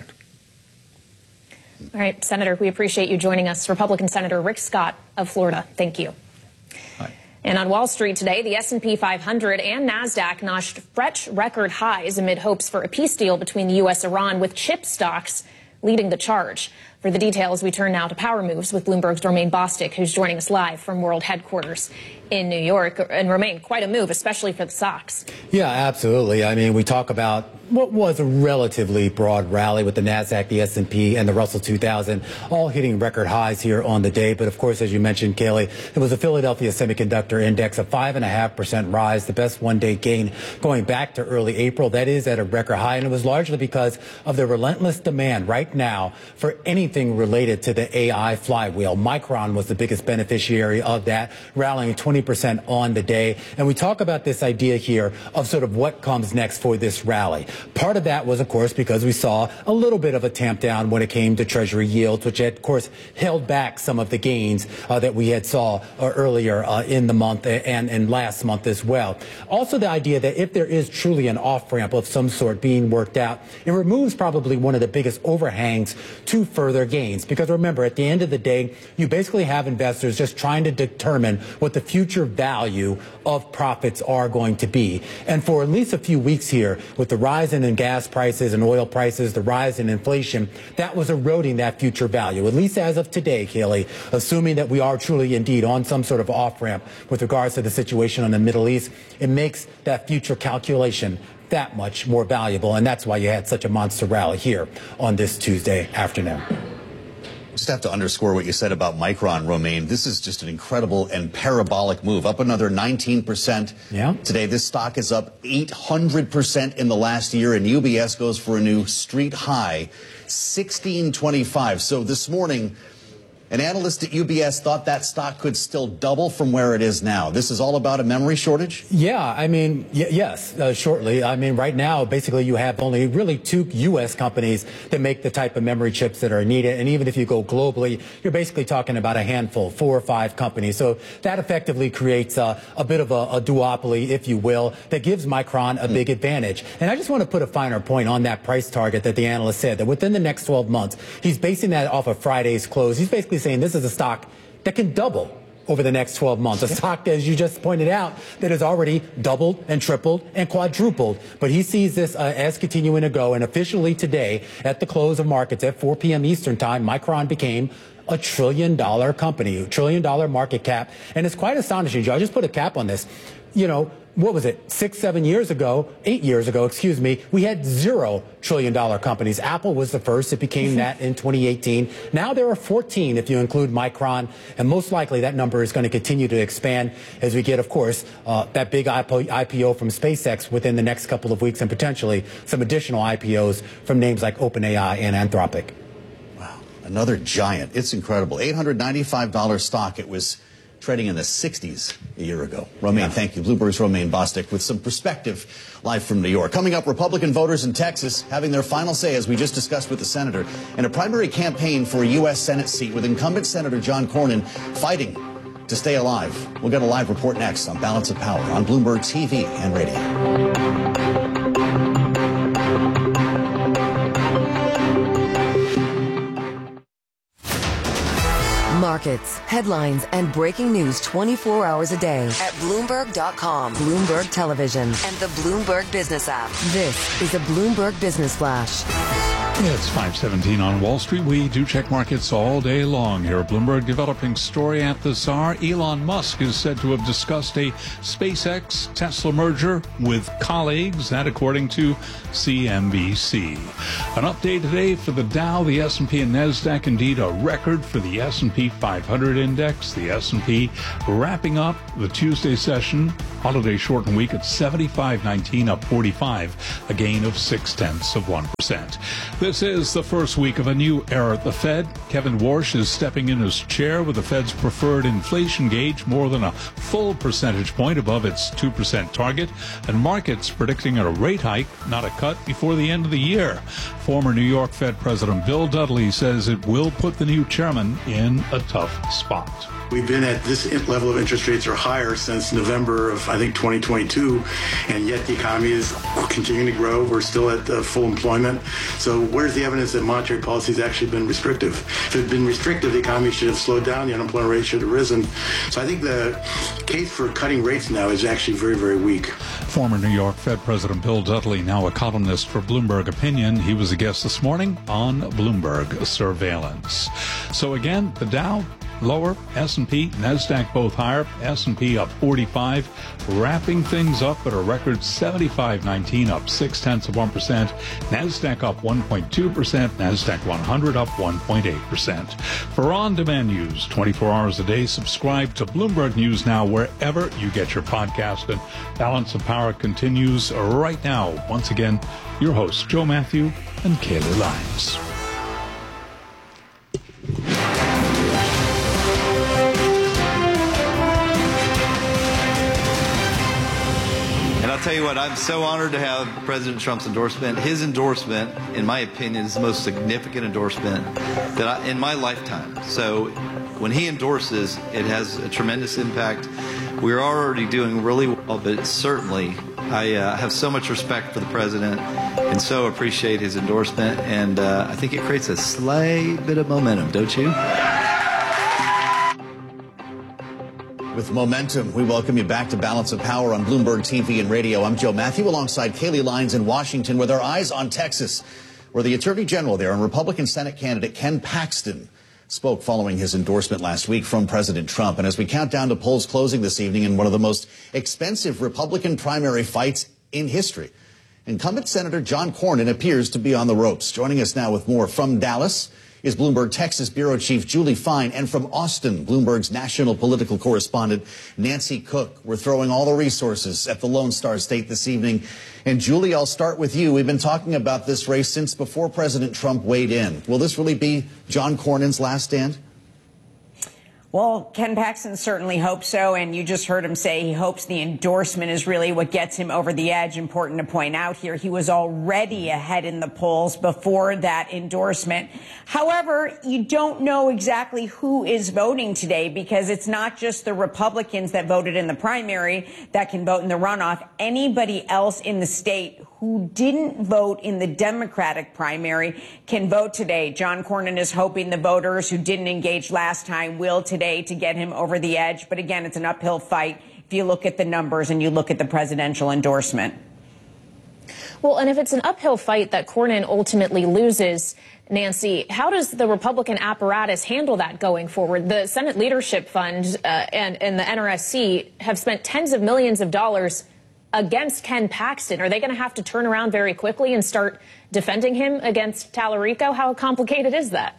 Speaker 6: All right, Senator, we appreciate you joining us. Republican Senator Rick Scott of Florida. Thank you.
Speaker 8: Hi.
Speaker 6: And on Wall Street today, the S&P 500 and NASDAQ notched fresh record highs amid hopes for a peace deal between the U.S. and Iran, with chip stocks leading the charge. For the details, we turn now to Power Moves with Bloomberg's Romaine Bostick, who's joining us live from World Headquarters in New York. And Romaine, quite a move, especially for the stocks.
Speaker 9: Yeah, absolutely. I mean, we talk about what was a relatively broad rally with the NASDAQ, the S&P, and the Russell 2000 all hitting record highs here on the day. But, of course, as you mentioned, Kaylee, it was a Philadelphia Semiconductor Index, a 5.5% rise, the best one-day gain going back to early April. That is at a record high, and it was largely because of the relentless demand right now for anything related to the AI flywheel. Micron was the biggest beneficiary of that, rallying 20% on the day. And we talk about this idea here of sort of what comes next for this rally. Part of that was, of course, because we saw a little bit of a tamp down when it came to Treasury yields, which had, of course, held back some of the gains that we had saw earlier in the month and last month as well. Also, the idea that if there is truly an off-ramp of some sort being worked out, it removes probably one of the biggest overhangs to further gains. Because remember, at the end of the day, you basically have investors just trying to determine what the future value of profits are going to be. And for at least a few weeks here, with the rise in gas prices and oil prices, the rise in inflation, that was eroding that future value, at least as of today, Kaylee, assuming that we are truly indeed on some sort of off-ramp with regards to the situation in the Middle East. It makes that future calculation that much more valuable, and that's why you had such a monster rally here on this Tuesday afternoon.
Speaker 5: Just have to underscore what you said about Micron, Romaine. This is just an incredible and parabolic move, up another 19%.
Speaker 9: Yeah.
Speaker 5: Today, this stock is up 800% in the last year, and UBS goes for a new street high, 1625. So this morning, an analyst at UBS thought that stock could still double from where it is now. This is all about a memory shortage?
Speaker 9: Yeah, I mean, yes, shortly. I mean, right now, basically, you have only really 2 U.S. companies that make the type of memory chips that are needed. And even if you go globally, you're basically talking about a handful, 4 or 5 companies. So that effectively creates a bit of a duopoly, if you will, that gives Micron a big advantage. And I just want to put a finer point on that price target that the analyst said, that within the next 12 months, he's basing that off of Friday's close. He's basically saying this is a stock that can double over the next 12 months. A stock, as you just pointed out, that has already doubled and tripled and quadrupled. But he sees this as continuing to go. And officially today, at the close of markets at 4 p.m. Eastern time, Micron became a $1 trillion company, $1 trillion market cap. And it's quite astonishing, Joe. I just put a cap on this. You know, what was it, 8 years ago, we had 0 $1 trillion companies. Apple was the first. It became that in 2018. Now there are 14 if you include Micron, and most likely that number is going to continue to expand as we get, of course, that big IPO from SpaceX within the next couple of weeks, and potentially some additional IPOs from names like OpenAI and Anthropic.
Speaker 5: Wow, another giant. It's incredible. $895 stock. It was trading in the 60s a year ago. Romaine, thank you. Bloomberg's Romaine Bostick with some perspective live from New York. Coming up, Republican voters in Texas having their final say, as we just discussed with the senator, in a primary campaign for a U.S. Senate seat with incumbent Senator John Cornyn fighting to stay alive. We'll get a live report next on Balance of Power on Bloomberg TV and radio.
Speaker 4: Markets, headlines, and breaking news 24 hours a day at Bloomberg.com, Bloomberg Television, and the Bloomberg Business app. This is a Bloomberg Business Flash.
Speaker 17: It's 5:17 on Wall Street. We do check markets all day long here at Bloomberg. Developing story at the Czar. Elon Musk is said to have discussed a SpaceX Tesla merger with colleagues, that according to CNBC. An update today for the Dow, the S&P, and NASDAQ. Indeed, a record for the S&P 500 index. The S&P wrapping up the Tuesday session, holiday shortened week, at 75.19, up 45, a gain of 0.6%. This is the first week of a new era at the Fed. Kevin Warsh is stepping in as chair with the Fed's preferred inflation gauge more than a full percentage point above its 2% target, and markets predicting a rate hike, not a cut, before the end of the year. Former New York Fed President Bill Dudley says it will put the new chairman in a tough spot.
Speaker 10: We've been at this level of interest rates or higher since November of, I think, 2022, and yet the economy is continuing to grow. We're still at full employment. So where's the evidence that monetary policy has actually been restrictive? If it had been restrictive, the economy should have slowed down, the unemployment rate should have risen. So I think the case for cutting rates now is actually very, very weak.
Speaker 17: Former New York Fed President Bill Dudley, now a columnist for Bloomberg Opinion. He was a guest this morning on Bloomberg Surveillance. So again, the Dow lower, S&P, NASDAQ both higher, S&P up 45, wrapping things up at a record 75.19, up 0.6%, NASDAQ up 1.2%, NASDAQ 100 up 1.8%. For on-demand news 24 hours a day, subscribe to Bloomberg News Now wherever you get your podcast, and Balance of Power continues right now. Once again, your hosts, Joe Matthew and Kaylee Lyons.
Speaker 11: Tell you what, I'm so honored to have President Trump's endorsement. His endorsement, in my opinion, is the most significant endorsement that in my lifetime. So when he endorses, it has a tremendous impact. We're already doing really well, but certainly I have so much respect for the president and so appreciate his endorsement. And I think it creates a slight bit of momentum, don't you?
Speaker 5: With momentum, we welcome you back to Balance of Power on Bloomberg TV and radio. I'm Joe Matthew alongside Kaylee Lyons in Washington with our eyes on Texas, where the Attorney General there and Republican Senate candidate Ken Paxton spoke following his endorsement last week from President Trump. And as we count down to polls closing this evening in one of the most expensive Republican primary fights in history, incumbent Senator John Cornyn appears to be on the ropes. Joining us now with more from Dallas is Bloomberg Texas Bureau Chief Julie Fine, and from Austin, Bloomberg's national political correspondent Nancy Cook. We're throwing all the resources at the Lone Star State this evening. And Julie, I'll start with you. We've been talking about this race since before President Trump weighed in. Will this really be John Cornyn's last stand?
Speaker 12: Well, Ken Paxton certainly hopes so, and you just heard him say he hopes the endorsement is really what gets him over the edge. Important to point out here, he was already ahead in the polls before that endorsement. However, you don't know exactly who is voting today, because it's not just the Republicans that voted in the primary that can vote in the runoff. Anybody else in the state who didn't vote in the Democratic primary can vote today. John Cornyn is hoping the voters who didn't engage last time will today to get him over the edge. But again, it's an uphill fight if you look at the numbers and you look at the presidential endorsement.
Speaker 6: Well, and if it's an uphill fight that Cornyn ultimately loses, Nancy, how does the Republican apparatus handle that going forward? The Senate Leadership Fund and the NRSC have spent tens of millions of dollars against Ken Paxton. Are they going to have to turn around very quickly and start defending him against Tallarico? How complicated is that?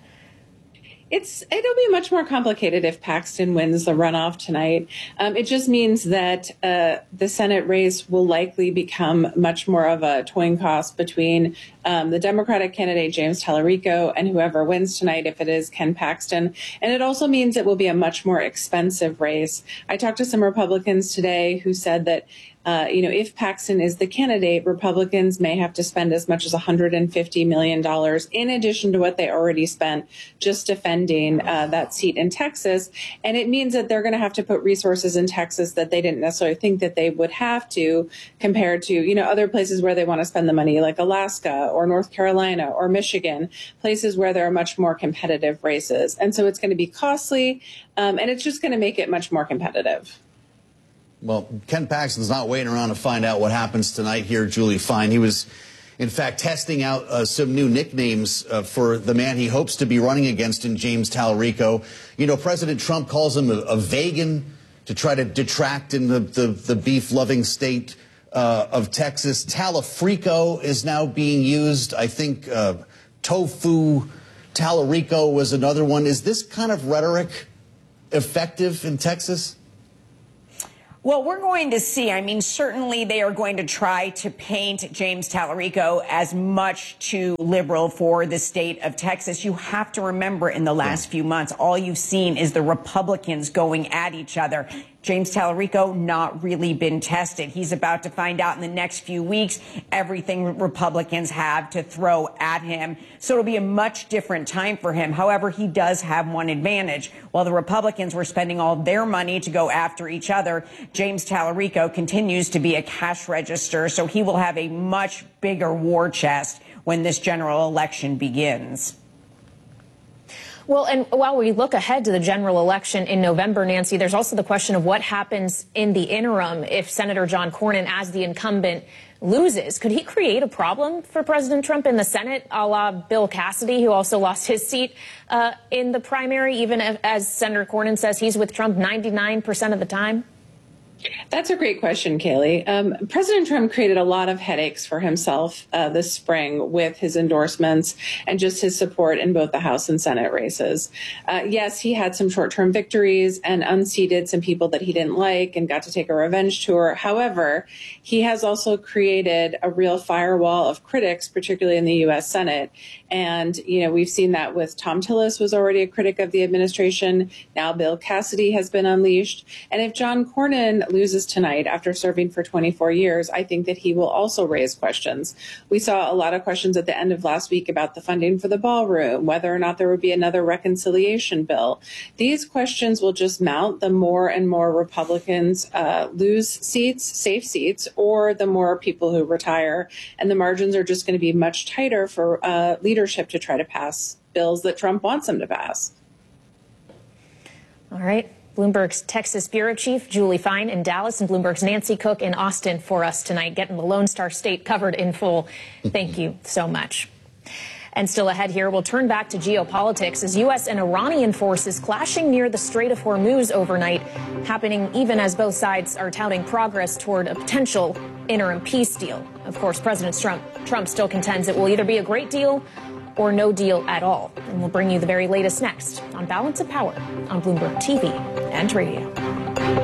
Speaker 13: It'll be much more complicated if Paxton wins the runoff tonight. It just means that the Senate race will likely become much more of a toying cost between the Democratic candidate, James Tallarico, and whoever wins tonight, if it is Ken Paxton. And it also means it will be a much more expensive race. I talked to some Republicans today who said that if Paxton is the candidate, Republicans may have to spend as much as $150 million in addition to what they already spent just defending that seat in Texas. And it means that they're going to have to put resources in Texas that they didn't necessarily think that they would have to, compared to, other places where they want to spend the money, like Alaska or North Carolina or Michigan, places where there are much more competitive races. And so it's going to be costly, and it's just going to make it much more competitive.
Speaker 5: Well, Ken Paxton's not waiting around to find out what happens tonight here, Julie Fine. He was, in fact, testing out some new nicknames for the man he hopes to be running against in James Talarico. President Trump calls him a vegan to try to detract in the beef-loving state of Texas. Talafrico is now being used. I think tofu Talarico was another one. Is this kind of rhetoric effective in Texas?
Speaker 12: Well, we're going to see. I mean, certainly they are going to try to paint James Talarico as much too liberal for the state of Texas. You have to remember, in the last few months, all you've seen is the Republicans going at each other. James Talarico not really been tested. He's about to find out in the next few weeks everything Republicans have to throw at him. So it'll be a much different time for him. However, he does have one advantage. While the Republicans were spending all their money to go after each other, James Talarico continues to be a cash register, so he will have a much bigger war chest when this general election begins.
Speaker 6: Well, and while we look ahead to the general election in November, Nancy, there's also the question of what happens in the interim if Senator John Cornyn, as the incumbent, loses. Could he create a problem for President Trump in the Senate, a la Bill Cassidy, who also lost his seat in the primary, even as Senator Cornyn says he's with Trump 99% of the time?
Speaker 13: That's a great question, Kaylee. President Trump created a lot of headaches for himself this spring with his endorsements and just his support in both the House and Senate races. Yes, he had some short-term victories and unseated some people that he didn't like and got to take a revenge tour. However, he has also created a real firewall of critics, particularly in the U.S. Senate. And, we've seen that with Tom Tillis was already a critic of the administration. Now Bill Cassidy has been unleashed. And if John Cornyn loses tonight after serving for 24 years, I think that he will also raise questions. We saw a lot of questions at the end of last week about the funding for the ballroom, whether or not there would be another reconciliation bill. These questions will just mount the more and more Republicans lose seats, safe seats, or the more people who retire. And the margins are just going to be much tighter for leadership to try to pass bills that Trump wants them to pass.
Speaker 6: All right. Bloomberg's Texas Bureau Chief Julie Fine in Dallas and Bloomberg's Nancy Cook in Austin for us tonight, getting the Lone Star State covered in full. Thank you so much. And still ahead here, we'll turn back to geopolitics as U.S. and Iranian forces clashing near the Strait of Hormuz overnight, happening even as both sides are touting progress toward a potential interim peace deal. Of course, President Trump still contends it will either be a great deal or no deal at all. And we'll bring you the very latest next on Balance of Power on Bloomberg TV and Radio.